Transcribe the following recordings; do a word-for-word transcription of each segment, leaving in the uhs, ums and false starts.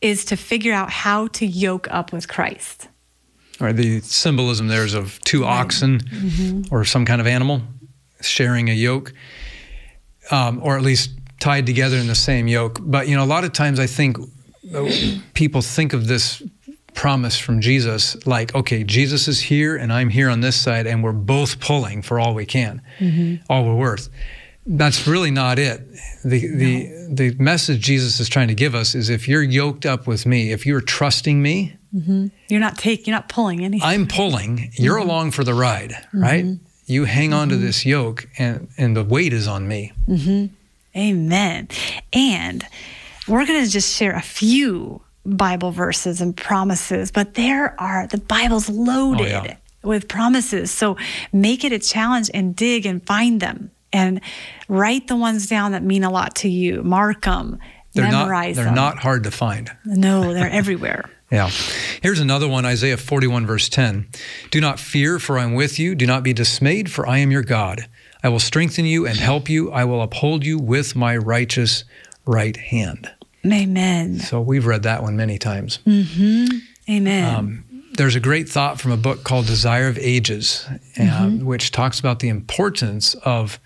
is to figure out how to yoke up with Christ. All right, the symbolism there is of two right. oxen mm-hmm. or some kind of animal sharing a yoke, um, or at least tied together in the same yoke. But, you know, a lot of times I think people think of this promise from Jesus like, okay, Jesus is here and I'm here on this side and we're both pulling for all we can, mm-hmm. all we're worth. That's really not it. The, no. the, the message Jesus is trying to give us is if you're yoked up with me, if you're trusting me, mm-hmm. you're not taking, you're not pulling anything. I'm pulling, you're mm-hmm. along for the ride, mm-hmm. right? You hang on mm-hmm. to this yoke and, and the weight is on me. Mm-hmm. Amen. And we're going to just share a few Bible verses and promises, but there are, the Bible's loaded oh, yeah. with promises. So make it a challenge and dig and find them and write the ones down that mean a lot to you. Mark them, they're memorize not, they're them. They're not hard to find. No, they're everywhere. Yeah. Here's another one, Isaiah forty-one, verse ten. Do not fear, for I am with you. Do not be dismayed, for I am your God. I will strengthen you and help you. I will uphold you with my righteous right hand. Amen. So we've read that one many times. Mm-hmm. Amen. Um, there's a great thought from a book called Desire of Ages, mm-hmm. uh, which talks about the importance of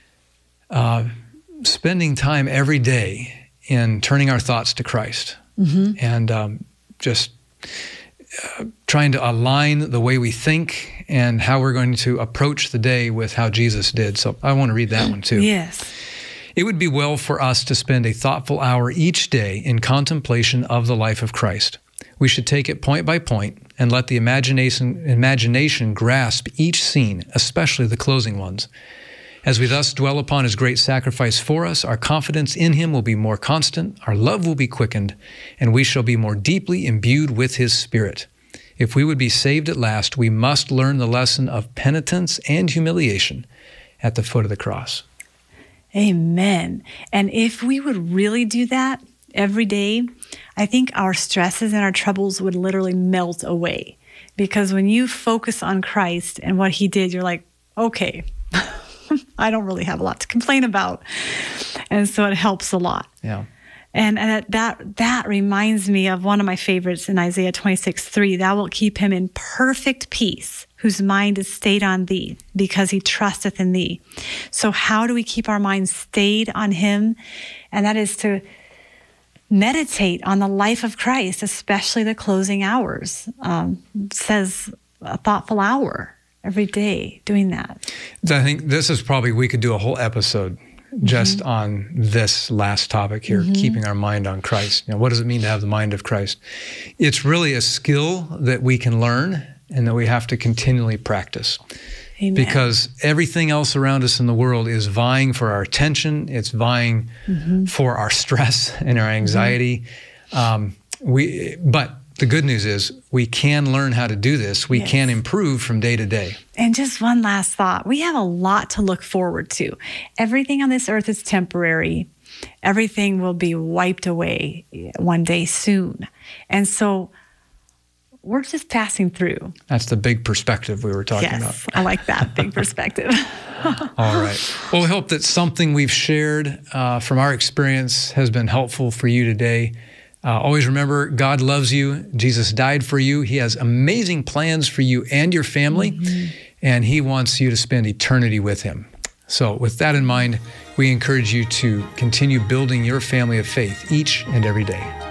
uh, spending time every day in turning our thoughts to Christ. Mm-hmm. And um, just uh, trying to align the way we think and how we're going to approach the day with how Jesus did. So I want to read that one too. Yes. It would be well for us to spend a thoughtful hour each day in contemplation of the life of Christ. We should take it point by point and let the imagination, imagination grasp each scene, especially the closing ones. As we thus dwell upon his great sacrifice for us, our confidence in him will be more constant, our love will be quickened, and we shall be more deeply imbued with his Spirit. If we would be saved at last, we must learn the lesson of penitence and humiliation at the foot of the cross. Amen. And if we would really do that every day, I think our stresses and our troubles would literally melt away. Because when you focus on Christ and what he did, you're like, okay, I don't really have a lot to complain about. And so it helps a lot. Yeah. And, and that that reminds me of one of my favorites in Isaiah twenty-six three. Thou wilt keep him in perfect peace, whose mind is stayed on thee, because he trusteth in thee. So how do we keep our minds stayed on him? And that is to meditate on the life of Christ, especially the closing hours. Um, it says a thoughtful hour every day doing that. I think this is probably, we could do a whole episode just mm-hmm. on this last topic here, mm-hmm. keeping our mind on Christ. You know, what does it mean to have the mind of Christ? It's really a skill that we can learn and that we have to continually practice. Amen. Because everything else around us in the world is vying for our attention. It's vying mm-hmm. for our stress and our anxiety. Mm-hmm. Um, we, but the good news is we can learn how to do this. We yes. can improve from day to day. And just one last thought. We have a lot to look forward to. Everything on this earth is temporary. Everything will be wiped away one day soon. And so we're just passing through. That's the big perspective we were talking yes, about. I like that, big perspective. All right. Well, we hope that something we've shared uh, from our experience has been helpful for you today. Uh, always remember, God loves you. Jesus died for you. He has amazing plans for you and your family, mm-hmm. and he wants you to spend eternity with him. So with that in mind, we encourage you to continue building your family of faith each and every day.